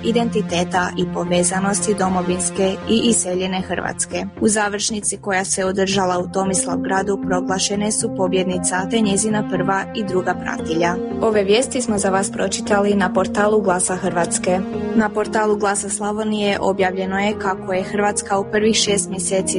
identiteta i povezanosti domovinske i iseljene Hrvatske. U završnici koja se održala u Tomislavgradu proglašene su pobjednica te njezina prva i druga pratilja. Ove vijesti smo za vas pročitali na portalu Glasa Hrvatske. Na portalu Glasa Slavonije objavljeno je kako je Hrvatska u prvih 6 mjeseci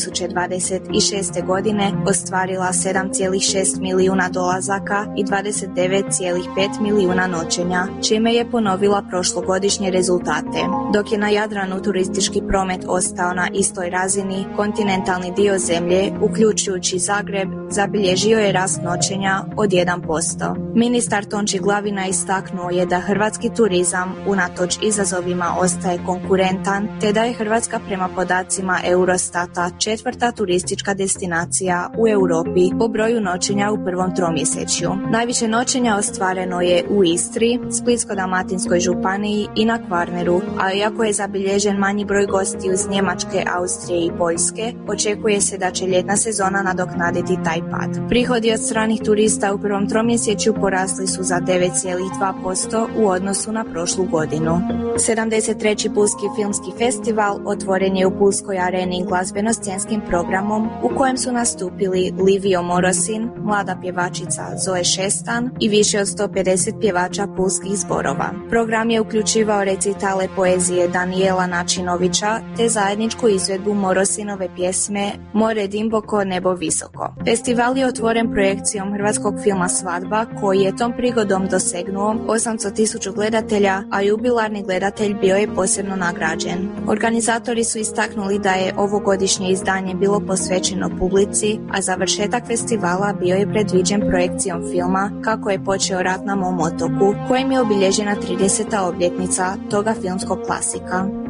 2026. godine ostvarila 7,6 milijuna dolazaka i 29,5 milijuna noćenja, čime je ponovila prošlogodišnje rezultate. Dok je na Jadranu turistički promet ostao na istoj razini, kontinentalni dio zemlje, uključujući Zagreb, zabilježio je rast noćenja od 1%. Ministar Tonči Glavina istaknuo je da hrvatski turizam unatoč izazovima ostaje konkurentan, te da je Hrvatska prema podacima Eurostata 4. turistička destinacija u Europi po broju noćenja u prvom tromjesečju. Najviše noćenja ostvareno je u Istri, Splitsko-dalmatinskoj županiji i na Kvarneru, a iako je zabilježen manji broj gostiju iz Njemačke, Austrije i Poljske, očekuje se da će ljetna sezona nadoknaditi taj pad. Prihodi od stranih turista u prvom tromjesečju porasli su za 9,2% u odnosu na prošlu godinu. 73. Pulski filmski festival otvoren je u Pulskoj areni glazbeno-scenskim programom u kojem su nastupili Livio Morosin, mlada pjevačica Zoe Šestan i više od 150 pjevača pulskih zborova. Program je uključivao recitale poezije Danijela Načinovića te zajedničku izvedbu Morosinove pjesme More dimboko, nebo visoko. Festival je otvoren projekcijom hrvatskog filma Svadba koji je tom prigodom dosegnuo 800.000 gledatelja, a jubilarni gledatelj bio je posebno nagrađen. Organizatori su istaknuli da je ovogodišnje izdanje bilo posvećeno publici, a završetak festivala bio je predviđen projekcijom filma Kako je počeo rat na mom otoku, kojim je obilježena 30. obljetnica toga filmskog klasika.